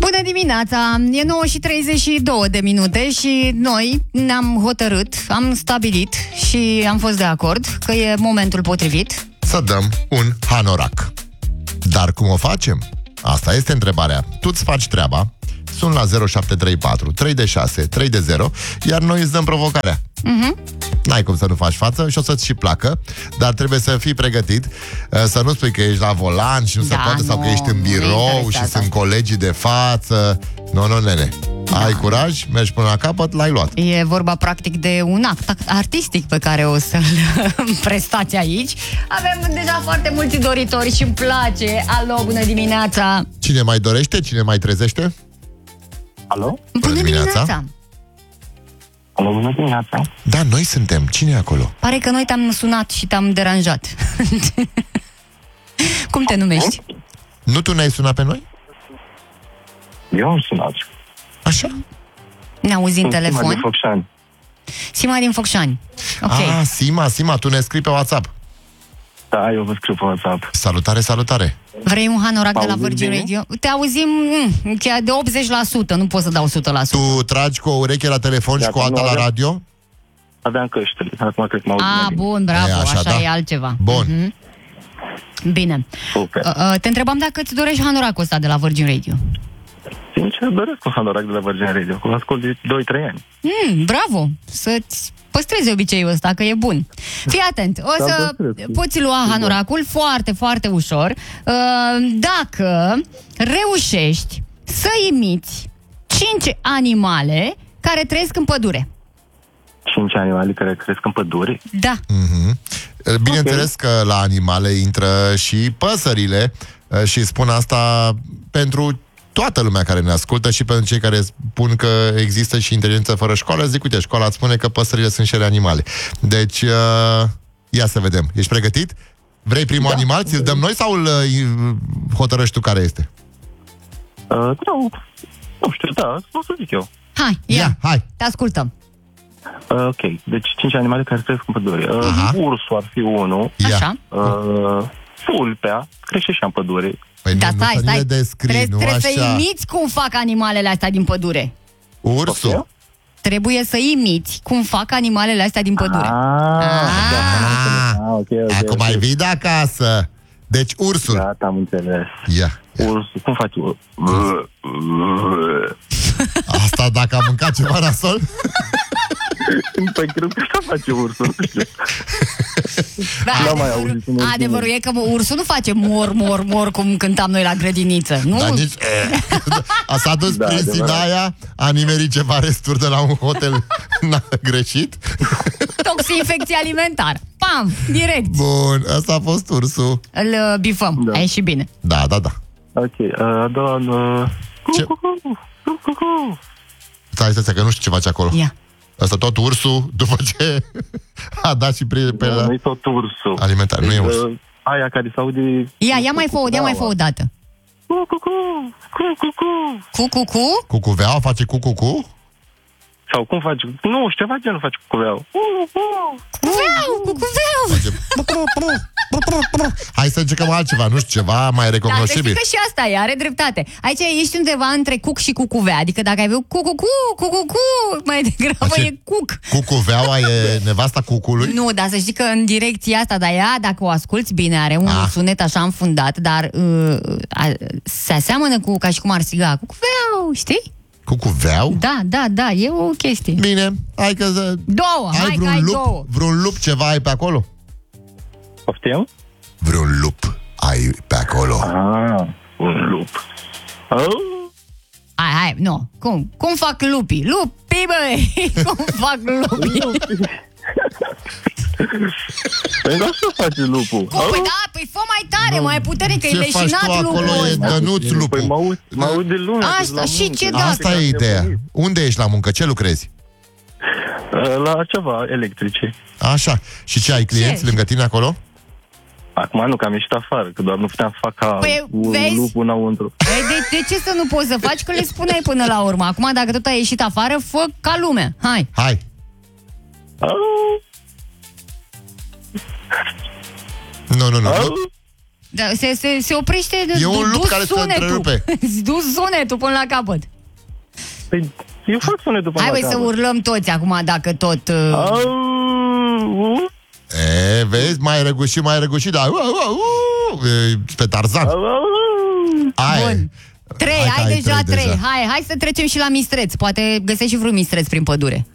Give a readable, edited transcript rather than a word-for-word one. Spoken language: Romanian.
Bună dimineața! E 9:32 și noi ne-am hotărât, am stabilit și am fost de acord că e momentul potrivit să dăm un hanorac. Dar cum o facem? Asta este întrebarea. Tu îți faci treaba, sun la 0734 3 de 6 3 de 0, iar noi îți dăm provocarea. N-ai cum să nu faci față și o să-ți și placă, dar trebuie să fii pregătit, să nu spui că ești la volan și nu se poate, sau că ești în birou și sunt colegii de față. Nu, nene. Ai curaj, mergi până la capăt, l-ai luat. E vorba practic de un act artistic pe care o să-l prestați aici. Avem deja foarte mulți doritori și îmi place. Alo, bună dimineața! Cine mai dorește? Cine mai trezește? Alo? Bună dimineața! Alo, bună dimineața! Da, noi suntem. Cine e acolo? Pare că noi te-am sunat și te-am deranjat. Cum te numești? Nu tu ne-ai sunat pe noi? Eu am sunat. Așa? Ne auzi în telefon? Sima din Focșani. Sima din Focșani. Ok. Sima, tu ne scrii pe WhatsApp. Da, eu vă scriu pe WhatsApp. Salutare. Vrei un hanorac de la Auzi Virgin bine? Radio? Te auzim chiar de 80%, nu pot să dau 100%. Tu tragi cu o ureche la telefon și cu alta la radio? Aveam căștile. Acum cred că mă auzi mai bine. Bun, bravo, E așa da? e altceva. Bun. Bine. Super. Te întrebam dacă îți dorești hanoracul ăsta de la Virgin Radio. Sincer, doresc un hanorac de la Virgin Radio. Cum ascult de 2-3 ani. Bravo! Să-ți păstrezi obiceiul ăsta, că e bun. Fii atent, o să poți lua hanoracul foarte, foarte ușor dacă reușești să imiți 5 animale care trăiesc în pădure. 5 animale care cresc în pădure? Da. Bineînțeles că la animale intră și păsările și spun asta pentru toată lumea care ne ascultă și pentru cei care spun că există și inteligență fără școală. Zic, uite, școala îți spune că păsările sunt și ele animale. Deci, ia să vedem. Ești pregătit? Vrei primul animal? Ți-l dăm noi sau îl hotărăști tu care este? Nu știu, da, o să zic eu. Hai. Te ascultăm. Ok, deci 5 animale care cresc în pădure. Ursul ar fi unul. Așa. Vulpea, crește și în pădure. Păi Da, nu, stai. Trebuie să așa. imiți cum fac animalele astea din pădure. Ursul. Okay. Trebuie să imiți cum fac animalele astea din pădure. Ok. Acum mai vii de acasă. Deci ursul. Gata, am înțeles. Ia. Ursul, cum faci? Asta dacă a mâncat ceva nasol? Păi cred că așa face ursul, nu știu. N-am mai auzit unul Adevărul e că ursul nu face mor cum cântam noi la grădiniță. Nu? Dar nici... S-a dus prin Sinaia, a nimerit ceva resturi de la un hotel greșit. Toxinfecție alimentară. Pam! Direct. Bun, ăsta a fost ursul. Îl bifăm. Da. Ai și bine. Da. Ok, a doua... Ce? Stai, că nu știu ce face acolo. Ia. Asta tot ursul, după ce a dat și pe la... Nu-i tot ursul. Alimentar, nu e ursul. Aia care se aude... Ia mai fă o dată. Cu? Cucuveaua face cu? Sau cum faci? Nu, știu ceva genul faci cucuveau. Cucuveau. Hai să încercăm altceva, nu știu, ceva mai Da, recognoscibil. că și asta e, are dreptate. Aici ești undeva între cuc și cucuvea. Adică dacă ai avut cu, mai degrabă e cuc. Cucuveaua e nevasta cucului? Nu, dar să știi că în direcția asta, dar ea, dacă o asculți bine, are un sunet așa înfundat, dar se aseamănă cu, ca și cum ar striga, cucuveau, știi? Cucuveau? Da, e o chestie. Bine, hai că... Două, hai că ai două. Vreun lup ceva ai pe acolo? Poftim? Vreun lup ai pe acolo? Un lup. Hai, nu. Cum fac lupii? Lupii, băi! Cum fac lupii? Păi da, ce face lupul? Păi fă mai tare, mai puternic, că e Ce faci leșinat tu acolo? lupul E ăsta. dănuț lupul. Păi mă aud de lumea. Asta și ce da? Asta e ideea. Unde ești la muncă? Ce lucrezi? La ceva electrice. Așa. Și ce, ai clienți lângă tine acolo? Acum nu, că am ieșit afară, că doar nu puteam să fac ca vezi? lupul înăuntru. De ce să nu poți să faci? Că le spuneai până la urmă. Acum, dacă tot ai ieșit afară, fă ca lumea. Hai. Nu. Da, se oprește E un lup care se întrerupe. Du sunetul până la capăt. Păi, eu fac sunetul până Hai, la băi, să capăt. urlăm toți acum, dacă tot... Vezi, mai răgușit, dar... Pe Tarzan. Bun. 3, ai deja 3. Hai să trecem și la mistreț. Poate găsești și vreun mistreț prin pădure.